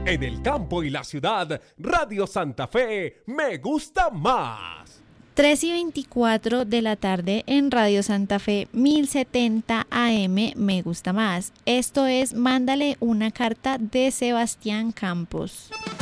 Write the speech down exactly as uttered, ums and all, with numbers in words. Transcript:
En el campo y la ciudad, Radio Santa Fe me gusta más. tres y veinticuatro de la tarde en Radio Santa Fe mil setenta A M me gusta más. Esto es Mándale una carta de Sebastián Campos.